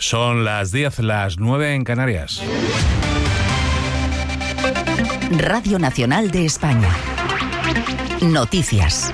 Son las 10, las 9 en Canarias. Radio Nacional de España. Noticias.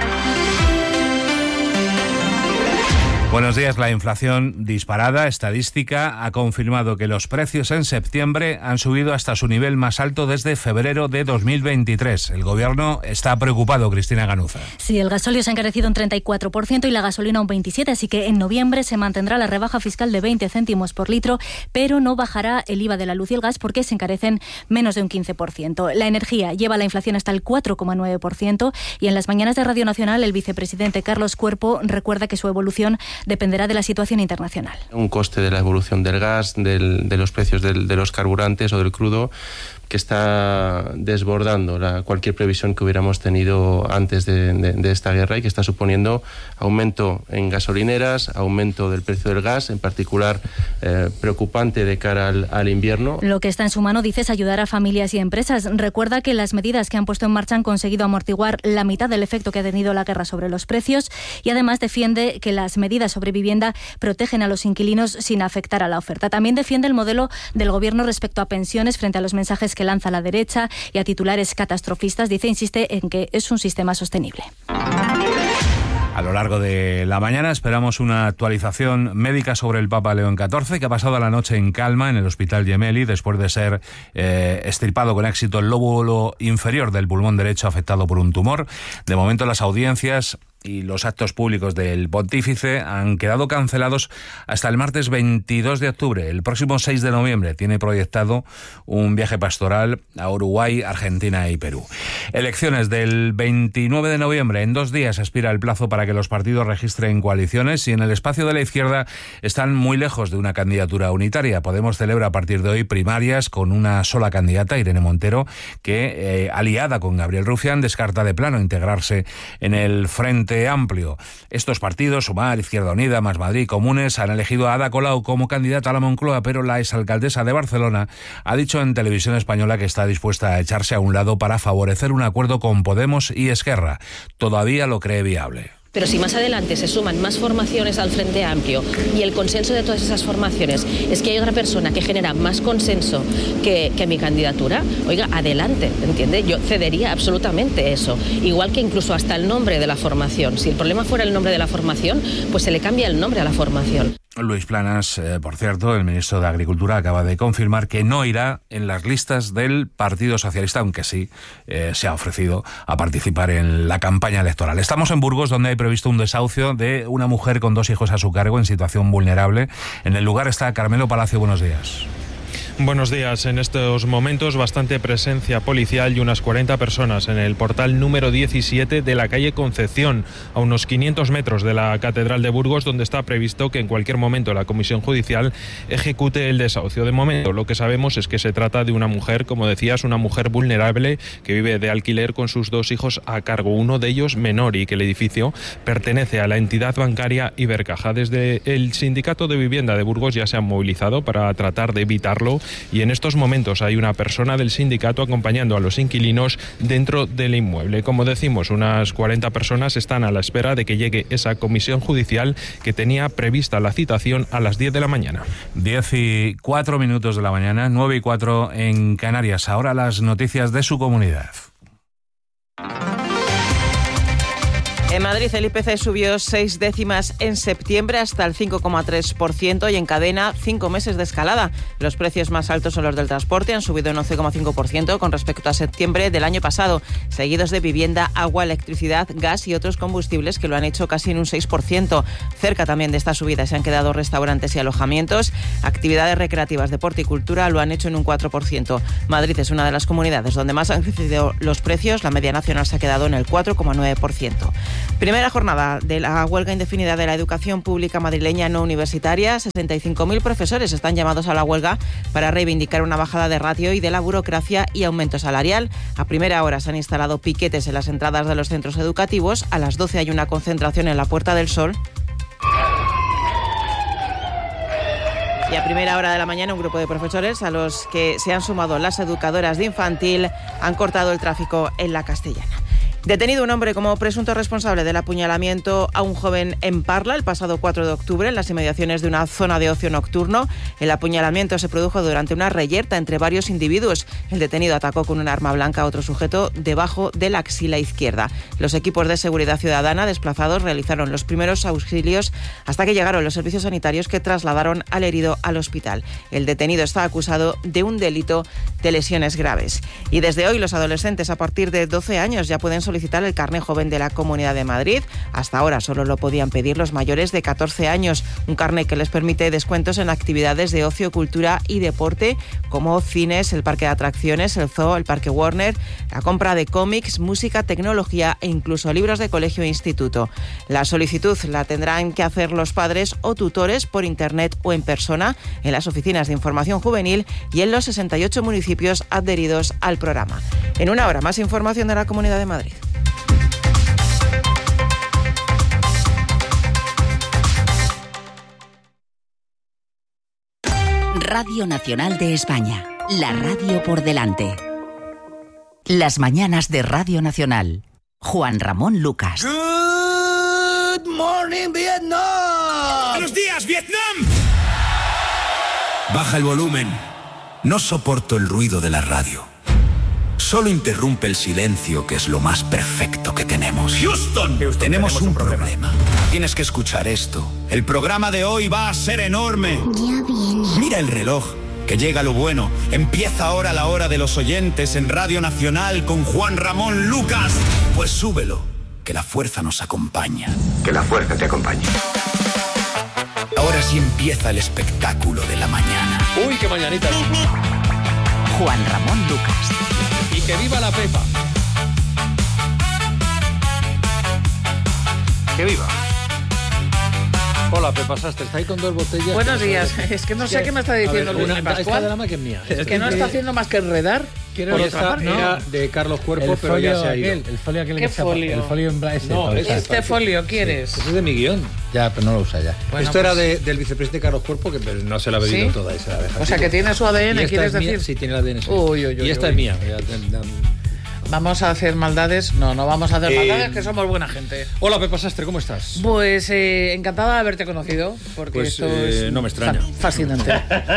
Buenos días. La inflación disparada estadística ha confirmado que los precios en septiembre han subido hasta su nivel más alto desde febrero de 2023. El Gobierno está preocupado, Cristina Ganuza. Sí, el gasóleo se ha encarecido un 34% y la gasolina un 27%, así que en noviembre se mantendrá la rebaja fiscal de 20 céntimos por litro, pero no bajará el IVA de la luz y el gas porque se encarecen menos de un 15%. La energía lleva la inflación hasta el 4,9% y en las mañanas de Radio Nacional el vicepresidente Carlos Cuerpo recuerda que su evolución dependerá de la situación internacional. Un coste de la evolución del gas, de los precios de los carburantes o del crudo, que está desbordando cualquier previsión que hubiéramos tenido antes de esta guerra y que está suponiendo aumento en gasolineras, aumento del precio del gas, en particular preocupante de cara al invierno. Lo que está en su mano, dice, es ayudar a familias y empresas. Recuerda que las medidas que han puesto en marcha han conseguido amortiguar la mitad del efecto que ha tenido la guerra sobre los precios y además defiende que las medidas sobre vivienda protegen a los inquilinos sin afectar a la oferta. También defiende el modelo del Gobierno respecto a pensiones frente a los mensajes que lanza la derecha y a titulares catastrofistas. Insiste en que es un sistema sostenible. A lo largo de la mañana esperamos una actualización médica sobre el Papa León XIV, que ha pasado la noche en calma en el Hospital Gemelli después de ser extirpado con éxito el lóbulo inferior del pulmón derecho afectado por un tumor. De momento las audiencias y los actos públicos del pontífice han quedado cancelados hasta el martes 22 de octubre. El próximo 6 de noviembre tiene proyectado un viaje pastoral a Uruguay, Argentina y Perú. Elecciones del 29 de noviembre. En 2 días expira el plazo para que los partidos registren coaliciones y en el espacio de la izquierda están muy lejos de una candidatura unitaria. Podemos celebra a partir de hoy primarias con una sola candidata, Irene Montero, que aliada con Gabriel Rufián descarta de plano integrarse en el Frente Amplio. Estos partidos, Sumar, Izquierda Unida, Más Madrid, Comunes, han elegido a Ada Colau como candidata a la Moncloa, pero la exalcaldesa de Barcelona ha dicho en Televisión Española que está dispuesta a echarse a un lado para favorecer un acuerdo con Podemos y Esquerra. Todavía lo cree viable. Pero si más adelante se suman más formaciones al Frente Amplio y el consenso de todas esas formaciones es que hay otra persona que genera más consenso que mi candidatura, oiga, adelante, ¿entiende? Yo cedería absolutamente eso. Igual que incluso hasta el nombre de la formación. Si el problema fuera el nombre de la formación, pues se le cambia el nombre a la formación. Luis Planas, por cierto, el ministro de Agricultura, acaba de confirmar que no irá en las listas del Partido Socialista, aunque sí se ha ofrecido a participar en la campaña electoral. Estamos en Burgos, donde hay previsto un desahucio de una mujer con 2 hijos a su cargo en situación vulnerable. En el lugar está Carmelo Palacio. Buenos días. Buenos días. En estos momentos bastante presencia policial y unas 40 personas en el portal número 17 de la calle Concepción, a unos 500 metros de la Catedral de Burgos, donde está previsto que en cualquier momento la Comisión Judicial ejecute el desahucio. De momento lo que sabemos es que se trata de una mujer, como decías, una mujer vulnerable que vive de alquiler con sus 2 hijos a cargo, uno de ellos menor, y que el edificio pertenece a la entidad bancaria Ibercaja. Desde el Sindicato de Vivienda de Burgos ya se han movilizado para tratar de evitarlo y en estos momentos hay una persona del sindicato acompañando a los inquilinos dentro del inmueble. Como decimos, unas 40 personas están a la espera de que llegue esa comisión judicial que tenía prevista la citación a las 10 de la mañana. 10:04 de la mañana, 9:04 en Canarias. Ahora las noticias de su comunidad. En Madrid el IPC subió 6 décimas en septiembre hasta el 5,3% y encadena 5 meses de escalada. Los precios más altos son los del transporte, han subido un 11,5% con respecto a septiembre del año pasado, seguidos de vivienda, agua, electricidad, gas y otros combustibles que lo han hecho casi en un 6%. Cerca también de esta subida se han quedado restaurantes y alojamientos. Actividades recreativas, deporte y cultura lo han hecho en un 4%. Madrid es una de las comunidades donde más han crecido los precios. La media nacional se ha quedado en el 4,9%. Primera jornada de la huelga indefinida de la educación pública madrileña no universitaria. 65.000 profesores están llamados a la huelga para reivindicar una bajada de ratio y de la burocracia y aumento salarial. A primera hora se han instalado piquetes en las entradas de los centros educativos. A las 12 hay una concentración en la Puerta del Sol. Y a primera hora de la mañana un grupo de profesores a los que se han sumado las educadoras de infantil han cortado el tráfico en la Castellana. Detenido un hombre como presunto responsable del apuñalamiento a un joven en Parla el pasado 4 de octubre en las inmediaciones de una zona de ocio nocturno. El apuñalamiento se produjo durante una reyerta entre varios individuos. El detenido atacó con un arma blanca a otro sujeto debajo de la axila izquierda. Los equipos de seguridad ciudadana desplazados realizaron los primeros auxilios hasta que llegaron los servicios sanitarios que trasladaron al herido al hospital. El detenido está acusado de un delito de lesiones graves. Y desde hoy los adolescentes a partir de 12 años ya pueden solicitar el carné joven de la Comunidad de Madrid. Hasta ahora solo lo podían pedir los mayores de 14 años. Un carné que les permite descuentos en actividades de ocio, cultura y deporte como cines, el parque de atracciones, el zoo, el parque Warner, la compra de cómics, música, tecnología e incluso libros de colegio e instituto. La solicitud la tendrán que hacer los padres o tutores por internet o en persona en las oficinas de información juvenil y en los 68 municipios adheridos al programa. En una hora, más información de la Comunidad de Madrid. Radio Nacional de España, la radio por delante. Las mañanas de Radio Nacional. Juan Ramón Lucas. Good morning, Vietnam. Buenos días, Vietnam. Baja el volumen. No soporto el ruido de la radio. Solo interrumpe el silencio, que es lo más perfecto que tenemos. Houston, tenemos un problema. Tienes que escuchar esto. El programa de hoy va a ser enorme. Ya viene. Mira el reloj, que llega lo bueno. Empieza ahora la hora de los oyentes en Radio Nacional con Juan Ramón Lucas. Pues súbelo, que la fuerza nos acompaña. Que la fuerza te acompañe. Ahora sí empieza el espectáculo de la mañana. Uy, qué mañanita. Juan Ramón Lucas. Y que viva la Pepa. Que viva. Hola, Pepa Sastre, está ahí con 2 botellas. Buenos días. Es que no sé qué me está diciendo Luis Pascual. Esta de la que es mía. Es que no está haciendo más que enredar. Por otra parte, era de Carlos Cuerpo, el pero ya se ha ido. El folio aquel. ¿Qué folio? El folio en blanco. No, este folio, ¿quieres? Sí. Eso es de mi guión. Ya, pero no lo usa ya. Bueno, esto era del vicepresidente Carlos Cuerpo, que no se la ha bebido toda y se la deja. O sea, que tiene su ADN, ¿quieres decir? Sí, tiene el ADN. Uy, y esta es mía. ¿Vamos a hacer maldades? No vamos a hacer maldades, que somos buena gente. Hola, Pepa Sastre, ¿cómo estás? Pues encantada de haberte conocido, porque pues, esto es no me extraña. Fascinante.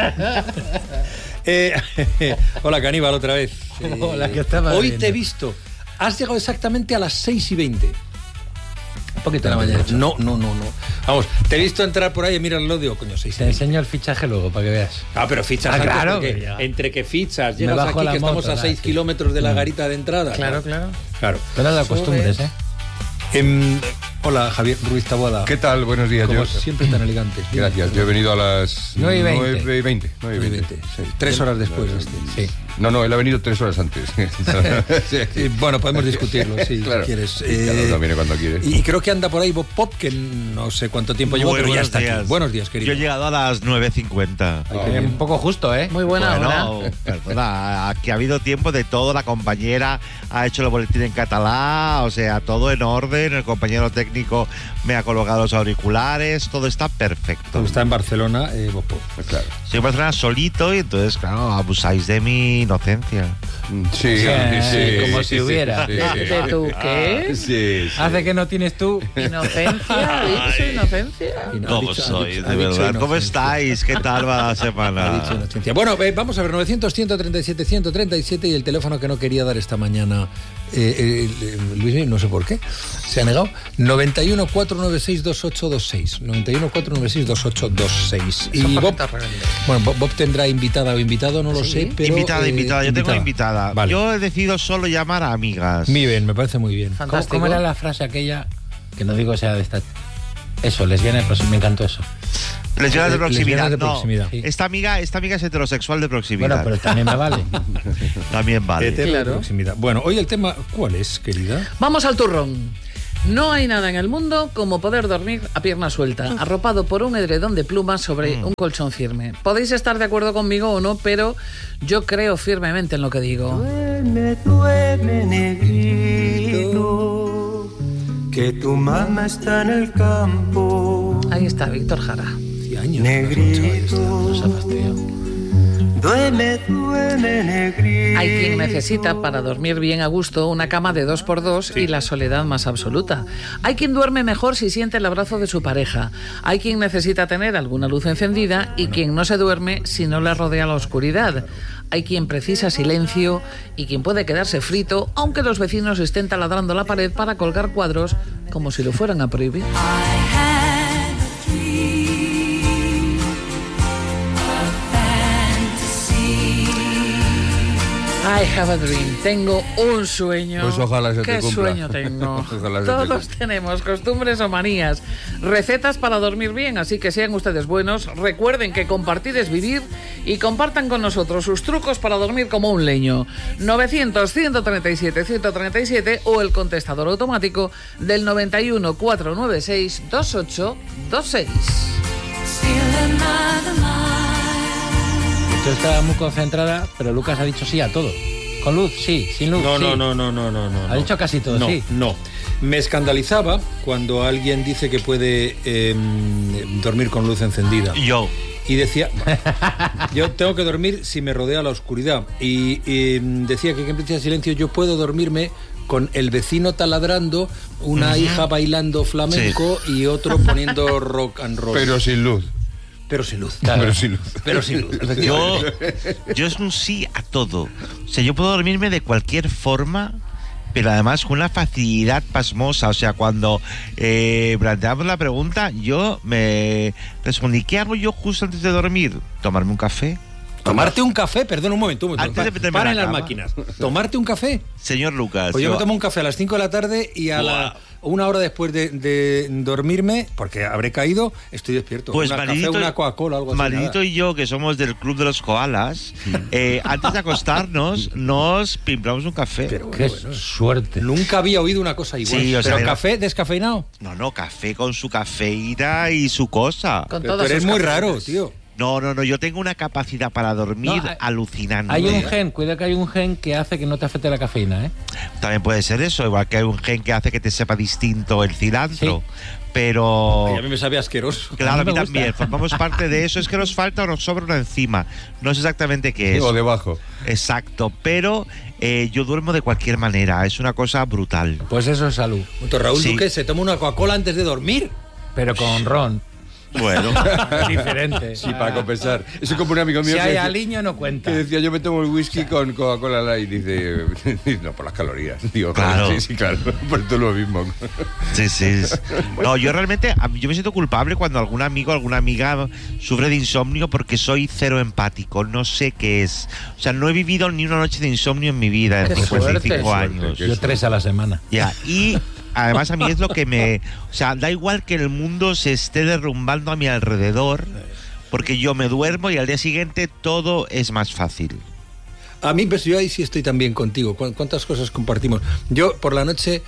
Hola, Caníbal, otra vez. Hola, ¿qué estaba hoy viendo? te he visto. Has llegado exactamente a las 6:20. Un poquito de la mañana. No. Vamos, te he visto entrar por ahí y míralo, digo, coño, 6:20. Te enseño el fichaje luego, para que veas. Ah, pero fichas antes, claro. Porque entre que fichas, llegas aquí, que estamos a 6 kilómetros de la garita de entrada. Claro. Pero la costumbres, Hola, Javier Ruiz Taboada. ¿Qué tal? Buenos días. Como siempre tan elegante. Gracias. Yo he venido a las 9:20. 9:20. Sí. 3 horas después. Sí. No, él ha venido 3 horas antes. Sí. Bueno, podemos discutirlo, si quieres. Cada uno viene cuando quiere. Y creo que anda por ahí Bob Pop, que no sé cuánto tiempo llevo, pero ya está aquí. Buenos días, querido. Yo he llegado a las 9:50. Un poco justo, ¿eh? Muy buena hora. Perdona, aquí ha habido tiempo de todo. La compañera ha hecho el boletín en catalán, o sea, todo en orden. El compañero técnico me ha colocado los auriculares, todo está perfecto. Está en Barcelona, Bob Pop. Pues claro. Estoy en Barcelona solito y entonces, claro, abusáis de mi inocencia. Sí. Como si hubiera. ¿De tu qué? Sí. Hace que no tienes tú. ¿Inocencia? ¿Ha dicho inocencia? ¿Cómo sois, de verdad? ¿Cómo estáis? ¿Qué tal va la semana? Bueno, vamos a ver, 900-137-137 y el teléfono que no quería dar esta mañana Luis, no sé por qué, se ha negado. 91-496-2826. 91-496-2826. Y Bob tendrá invitada o invitado, no lo sé, pero... Invitada. Yo tengo invitada. Vale. Yo he decidido solo llamar a amigas. Muy bien, me parece muy bien. ¿Cómo era la frase aquella? Que no digo sea de esta... Eso, lesbiana, me encantó eso. Lesbianas de proximidad. De proximidad. Sí. Esta amiga es heterosexual de proximidad. Bueno, pero también me vale. También vale. De proximidad. Bueno, hoy el tema, ¿cuál es, querida? Vamos al turrón. No hay nada en el mundo como poder dormir a pierna suelta, arropado por un edredón de plumas sobre un colchón firme. Podéis estar de acuerdo conmigo o no, pero yo creo firmemente en lo que digo. Duerme, negrito, que tu mamá está en el campo. Ahí está, Víctor Jara. Años, negrito, no se ha fastidiado. Duerme, duerme, negrito. Hay quien necesita para dormir bien a gusto una cama de 2x2 y la soledad más absoluta. Hay quien duerme mejor si siente el abrazo de su pareja. Hay quien necesita tener alguna luz encendida y quien no se duerme si no le rodea la oscuridad. Hay quien precisa silencio y quien puede quedarse frito aunque los vecinos estén taladrando la pared para colgar cuadros como si lo fueran a prohibir. I have a dream. Tengo un sueño. Pues ojalá se te ¿Qué cumpla. sueño tengo? Ojalá se te Todos cumpla. tenemos costumbres o manías, recetas para dormir bien, así que sean ustedes buenos. Recuerden que compartir es vivir y compartan con nosotros sus trucos para dormir como un leño. 900-137-137 o el contestador automático del 91 496 2826. Tú estabas muy concentrada, pero Lucas ha dicho sí a todo. Con luz, sí. Sin luz, No, sí. no. Ha dicho casi todo, No, sí. no. Me escandalizaba cuando alguien dice que puede dormir con luz encendida. Yo. Y decía, yo tengo que dormir si me rodea la oscuridad. Y decía que en principio de silencio yo puedo dormirme con el vecino taladrando, una hija bailando flamenco y otro poniendo rock and roll. Pero sin luz. Pero sin luz. Claro. Pero sin luz. Pero sin luz. Yo es un sí a todo. O sea, yo puedo dormirme de cualquier forma, pero además con una facilidad pasmosa. O sea, cuando planteamos la pregunta, yo me respondí, ¿qué hago yo justo antes de dormir? Tomarme un café. Tomarte un café, perdón un momento. Antes de meterme Para en en la las cama. máquinas. Tomarte un café. Señor Lucas. Pues yo me tomo un café a las 5 de la tarde y a una hora después de dormirme, porque habré caído, estoy despierto. Pues una Maridito, café, una Coca-Cola, algo así. Maridito nada. y yo, que somos del club de los koalas, antes de acostarnos, nos pimplamos un café. Pero Qué bueno, suerte. nunca había oído una cosa igual. Sí, o sea, ¿Pero era- café descafeinado? No, café con su cafeína y su cosa. Con Pero tú todas eres sus muy cafeínas. raro, tío. No, yo tengo una capacidad para dormir No, alucinante. Hay un gen, cuidado que hay un gen que hace que no te afecte la cafeína, ¿eh? También puede ser eso, igual que hay un gen que hace que te sepa distinto el cilantro. Pero... Ay, a mí me sabe asqueroso. Claro, a mí me gusta. también. Formamos parte de eso. Es que nos falta o nos sobra una enzima. No sé exactamente qué es. O debajo. Exacto. Pero yo duermo de cualquier manera. Es una cosa brutal. Pues eso es salud. Entonces, Raúl Sí. Duque se toma una Coca-Cola antes de dormir. Pero con ron. Bueno. Diferente. Sí, para compensar. Eso es como un amigo mío Si que hay decía- aliño no cuenta. que decía, yo me tomo el whisky con Coca-Cola Light. Dice, no, por las calorías. Digo, Claro. Sí, claro. Por todo lo mismo. Sí. No, yo realmente, yo me siento culpable cuando algún amigo, alguna amiga sufre de insomnio porque soy cero empático. No sé qué es. O sea, no he vivido ni una noche de insomnio en mi vida en Qué 55 suerte. años. Yo 3 a la semana. Ya, y además a mí es lo que me... O sea, da igual que el mundo se esté derrumbando a mi alrededor, porque yo me duermo y al día siguiente todo es más fácil. A mí, pues yo ahí sí estoy también contigo. ¿Cuántas cosas compartimos? Yo por la noche,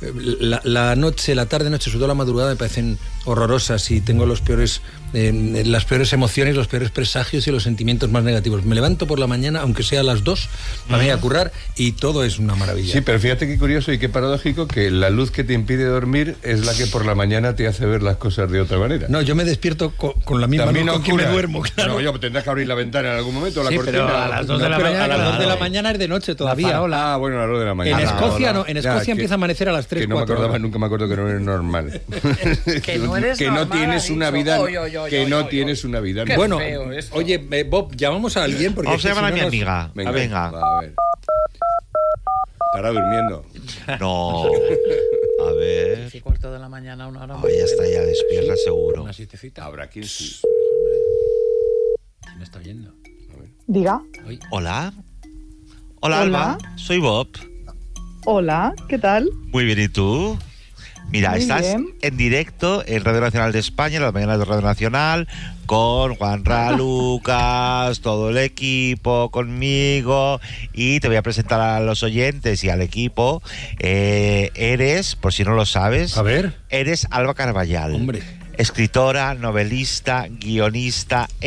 la tarde-noche, sobre todo la madrugada, me parecen horrorosas y tengo las peores emociones, los peores presagios y los sentimientos más negativos. Me levanto por la mañana, aunque sea a las 2, para ir a currar y todo es una maravilla. Sí, pero fíjate qué curioso y qué paradójico que la luz que te impide dormir es la que por la mañana te hace ver las cosas de otra manera. No, yo me despierto con la misma También luz con que me oscura. duermo, claro. No, yo tendrás que abrir la ventana en algún momento, la Sí, cortina. pero a las 2 de la Pero mañana, a las 2 de la claro. mañana es de noche todavía. farola. Ah, bueno, a las 2 de la mañana. En Escocia no, en Ya, Escocia que- empieza a amanecer a las 3, Que no me 4 acordaba, horas. nunca me acuerdo que no eres normal. Que no eres que normal, no tienes ha una dicho. vida, Oy, que no tienes una vida. Qué Bueno, feo esto. oye, Bob, llamamos a alguien porque Vamos a es que llamar a si mi no amiga. Venga. va, a ver. Estará durmiendo. No. A ver. 4 de la mañana, una hora. Oh, ya está, ya despierta seguro. Una siestecita. Habrá quien sí. Me está oyendo. Diga. Hola. Hola, Alba. Soy Bob. Hola, ¿qué tal? Muy bien, ¿y tú? Mira, Muy estás bien. en directo en Radio Nacional de España, las mañanas de Radio Nacional, con Juanra, Lucas, todo el equipo, conmigo, y te voy a presentar a los oyentes y al equipo. Eres, por si no lo sabes, A ver. eres Alba Carballal. Hombre. Escritora, novelista, guionista,